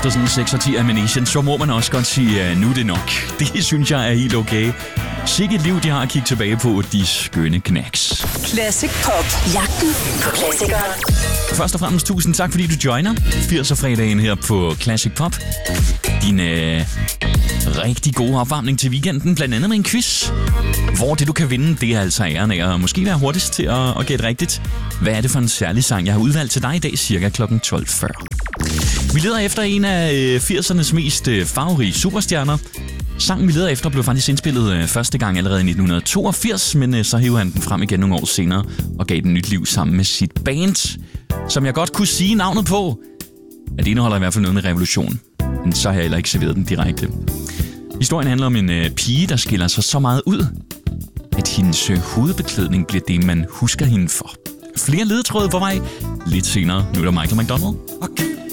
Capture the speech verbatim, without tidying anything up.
efter sådan seks årtier af Manesien, så må man også godt sige, uh, nu er det nok. Det synes jeg er helt okay. Sikke et liv, de har at kigge tilbage på, de skønne knacks. Classic Pop. Jagten på klassikere. Først og fremmest tusind tak, fordi du joiner firser-fredagen her på Classic Pop. Din øh, rigtig gode opvarmning til weekenden, blandt andet med en quiz, hvor det du kan vinde, det er altså æren af at måske være hurtigst til at, at gætte rigtigt. Hvad er det for en særlig sang, jeg har udvalgt til dig i dag, cirka klokken tolv fyrre. Vi leder efter en af øh, firsernes mest øh, farverige superstjerner. Sangen, vi leder efter, blev faktisk indspillet øh, første gang allerede i nitten toogfirs, men øh, så hævde han den frem igen nogle år senere og gav den nyt liv sammen med sit band, som jeg godt kunne sige navnet på. At det indeholder i hvert fald noget med revolution, men så har jeg heller ikke serveret den direkte. Historien handler om en øh, pige, der skiller sig så meget ud, at hendes øh, hovedbeklædning bliver det, man husker hende for. Flere ledetråde på vej lidt senere. Nu er der Michael McDonald. Okay.